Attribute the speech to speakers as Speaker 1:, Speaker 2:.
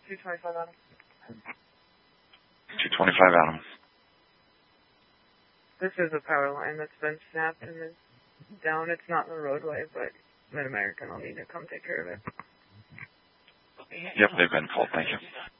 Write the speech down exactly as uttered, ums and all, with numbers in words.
Speaker 1: two twenty-five Adam.
Speaker 2: two twenty-five Adam.
Speaker 1: This is a power line that's been snapped and is down. It's not in the roadway, but Mid-American will need to come take care of it.
Speaker 2: Yep, they've been called. Thank you.